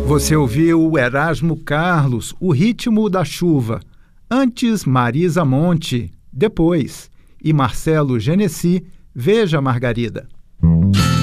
Você ouviu Erasmo Carlos, O Ritmo da Chuva. Antes, Marisa Monte. Depois. E Marcelo Genesi, Veja Margarida.